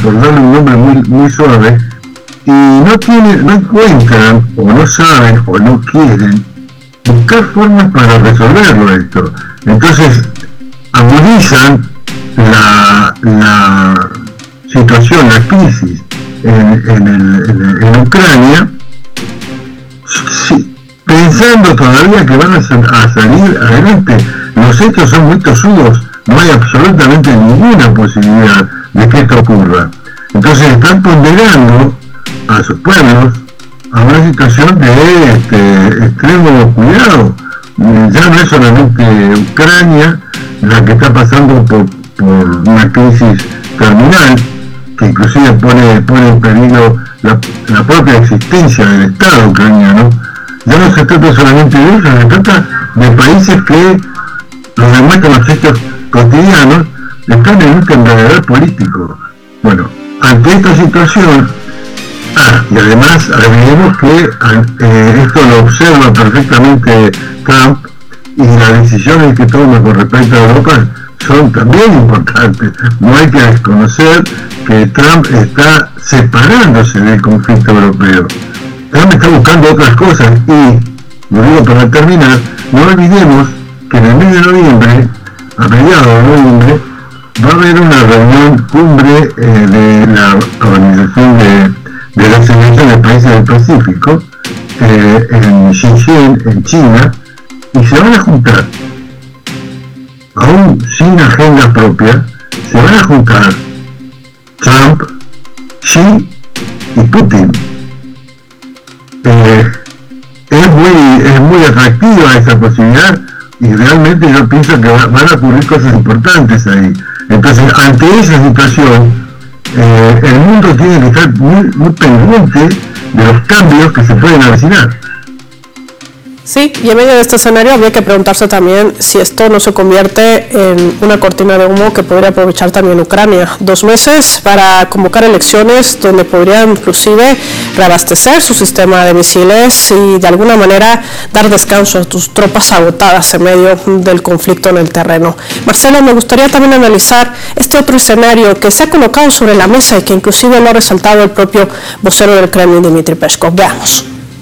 por darle un nombre muy suave, y no encuentran, o no saben, o no quieren buscar formas para resolverlo esto. Entonces agudizan la situación, la crisis en Ucrania, sí, pensando todavía que van a salir adelante. Los hechos son muy tosudos, no hay absolutamente ninguna posibilidad de que esto ocurra. Entonces están ponderando a sus pueblos a una situación de extremo cuidado. Ya no es solamente Ucrania la que está pasando por una crisis terminal, que inclusive pone en peligro la propia existencia del Estado ucraniano. Ya no se trata solamente de eso, se trata de países que, lo demuestran los hechos cotidianos, están en un tembladero político. Bueno, ante esta situación, y además agreguemos que esto lo observa perfectamente Trump, y las decisiones que toma con respecto a Europa son también importantes. No hay que desconocer que Trump está separándose del conflicto europeo. Trump está buscando otras cosas, y lo digo para terminar, no olvidemos que en el mes de noviembre, a mediados de noviembre, va a haber una reunión cumbre de la Organización de las Alianzas de Países del Pacífico en Shenzhen, en China, y se van a juntar, aún sin agenda propia, se van a juntar Trump, Xi y Putin. Es muy atractiva esa posibilidad, y realmente yo pienso que van a ocurrir cosas importantes ahí. Entonces, ante esa situación, el mundo tiene que estar muy pendiente de los cambios que se pueden avecinar. Sí, y en medio de este escenario habría que preguntarse también si esto no se convierte en una cortina de humo que podría aprovechar también Ucrania. 2 meses para convocar elecciones donde podrían inclusive reabastecer su sistema de misiles y de alguna manera dar descanso a sus tropas agotadas en medio del conflicto en el terreno. Marcelo, me gustaría también analizar este otro escenario que se ha colocado sobre la mesa y que inclusive lo ha resaltado el propio vocero del Kremlin, Dmitry Peskov. Veamos.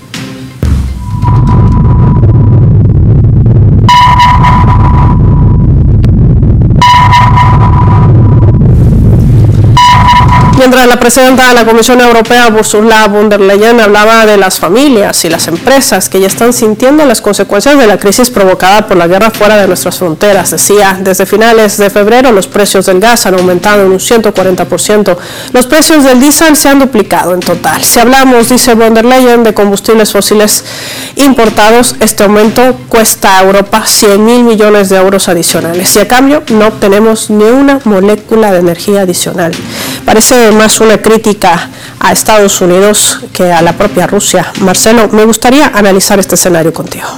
Mientras la presidenta de la Comisión Europea, Ursula von der Leyen, hablaba de las familias y las empresas que ya están sintiendo las consecuencias de la crisis provocada por la guerra fuera de nuestras fronteras. Decía, desde finales de febrero los precios del gas han aumentado en un 140%. Los precios del diésel se han duplicado en total. Si hablamos, dice von der Leyen, de combustibles fósiles importados, este aumento cuesta a Europa 100.000 millones de euros adicionales. Y a cambio no obtenemos ni una molécula de energía adicional. Parece más una crítica a Estados Unidos que a la propia Rusia. Marcelo, me gustaría analizar este escenario contigo.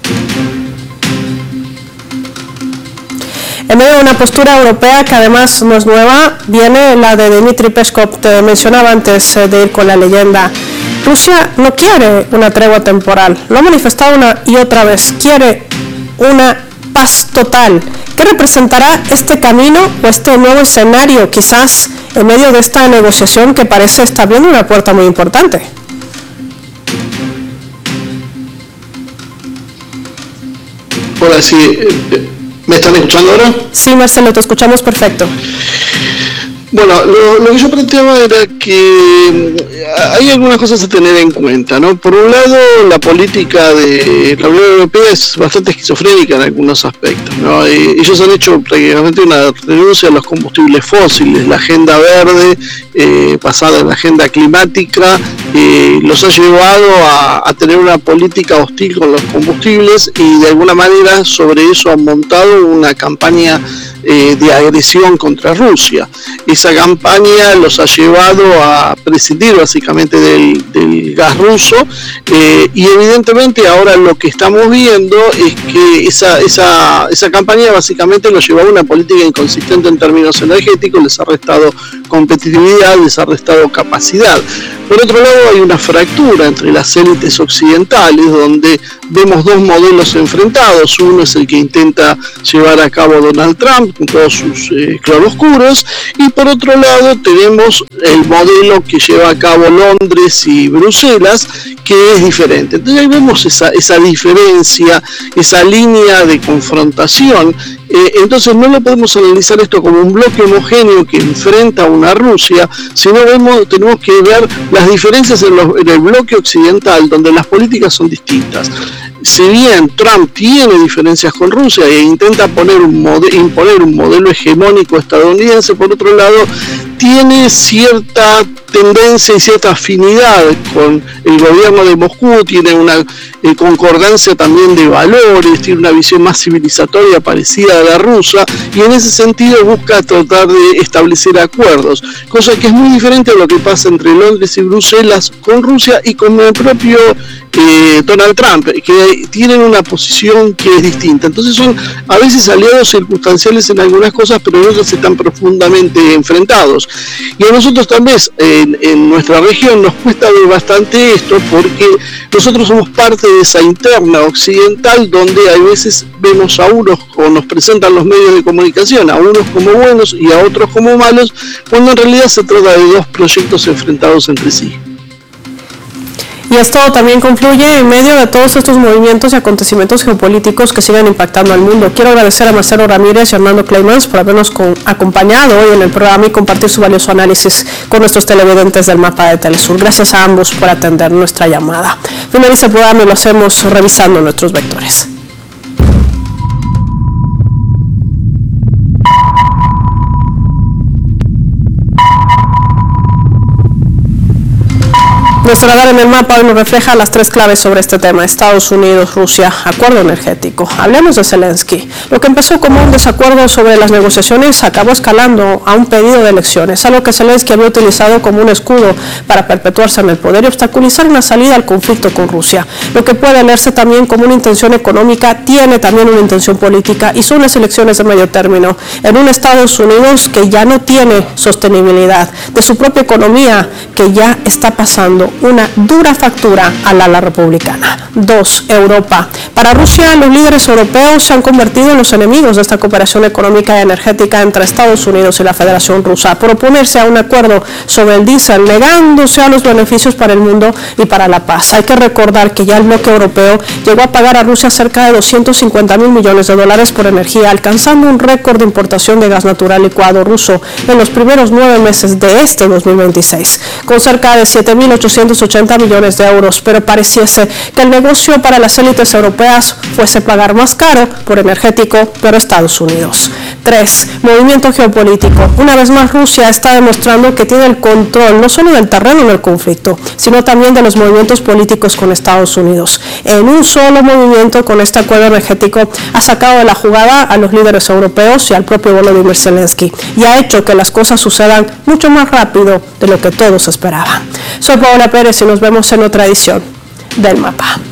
En medio de una postura europea que además no es nueva, viene la de Dmitry Peskov. Te mencionaba antes de ir con la leyenda. Rusia no quiere una tregua temporal, lo ha manifestado una y otra vez, quiere una paz total. ¿Qué representará este camino o este nuevo escenario quizás en medio de esta negociación que parece estar abriendo una puerta muy importante? Hola, sí, ¿me están escuchando ahora? Sí, Marcelo, te escuchamos perfecto. Bueno, lo que yo planteaba era que hay algunas cosas a tener en cuenta, ¿no? Por un lado, la política de la Unión Europea es bastante esquizofrénica en algunos aspectos, ¿no? Ellos han hecho prácticamente una renuncia a los combustibles fósiles, la agenda verde, basada en la agenda climática, los ha llevado a tener una política hostil con los combustibles y de alguna manera sobre eso han montado una campaña de agresión contra Rusia. Esa campaña los ha llevado a prescindir básicamente del gas ruso y evidentemente ahora lo que estamos viendo es que esa campaña básicamente los llevó a una política inconsistente en términos energéticos, les ha restado competitividad, les ha restado capacidad. Por otro lado, hay una fractura entre las élites occidentales, donde vemos dos modelos enfrentados. Uno es el que intenta llevar a cabo Donald Trump con todos sus claroscuros, y por otro lado tenemos el modelo que lleva a cabo Londres y Bruselas, que es diferente. Entonces ahí vemos esa diferencia, esa línea de confrontación. Entonces no lo podemos analizar esto como un bloque homogéneo que enfrenta a una Rusia, sino tenemos que ver las diferencias en el bloque occidental, donde las políticas son distintas. Si bien Trump tiene diferencias con Rusia e intenta imponer un modelo hegemónico estadounidense, por otro lado tiene cierta tendencia y cierta afinidad con el gobierno de Moscú, tiene una concordancia también de valores, tiene una visión más civilizatoria parecida a la rusa, y en ese sentido busca tratar de establecer acuerdos, cosa que es muy diferente a lo que pasa entre Londres y Bruselas con Rusia y con el propio Donald Trump, que tienen una posición que es distinta. Entonces son a veces aliados circunstanciales en algunas cosas, pero en otras están profundamente enfrentados. Y a nosotros también en nuestra región nos cuesta ver bastante esto, porque nosotros somos parte de esa interna occidental, donde a veces vemos a unos, o nos presentan los medios de comunicación, a unos como buenos y a otros como malos, cuando en realidad se trata de dos proyectos enfrentados entre sí. Y esto también confluye en medio de todos estos movimientos y acontecimientos geopolíticos que siguen impactando al mundo. Quiero agradecer a Marcelo Ramírez y Armando Clemens por habernos acompañado hoy en el programa y compartir su valioso análisis con nuestros televidentes del Mapa de Telesur. Gracias a ambos por atender nuestra llamada. Finaliza el programa y lo hacemos revisando nuestros vectores. Nuestro radar en el mapa hoy nos refleja las tres claves sobre este tema: Estados Unidos, Rusia, acuerdo energético. Hablemos de Zelensky. Lo que empezó como un desacuerdo sobre las negociaciones acabó escalando a un pedido de elecciones, algo que Zelensky había utilizado como un escudo para perpetuarse en el poder y obstaculizar una salida al conflicto con Rusia. Lo que puede leerse también como una intención económica tiene también una intención política, y son las elecciones de medio término en un Estados Unidos que ya no tiene sostenibilidad de su propia economía, que ya está pasando una dura factura al ala republicana. 2. Europa. Para Rusia, los líderes europeos se han convertido en los enemigos de esta cooperación económica y energética entre Estados Unidos y la Federación Rusa, por oponerse a un acuerdo sobre el diésel, negándose a los beneficios para el mundo y para la paz. Hay que recordar que ya el bloque europeo llegó a pagar a Rusia cerca de $250 mil millones por energía, alcanzando un récord de importación de gas natural licuado ruso en los primeros 9 meses de este 2026, con cerca de 7.880 millones de euros, pero pareciese que el negocio para las élites europeas fuese pagar más caro por energético, pero Estados Unidos. 3. Movimiento geopolítico. Una vez más, Rusia está demostrando que tiene el control no solo del terreno del conflicto, sino también de los movimientos políticos con Estados Unidos. En un solo movimiento, con este acuerdo energético, ha sacado de la jugada a los líderes europeos y al propio Volodymyr Zelensky, y ha hecho que las cosas sucedan mucho más rápido de lo que todos esperaban. Soy Paola Pérez y nos vemos en otra edición del Mapa.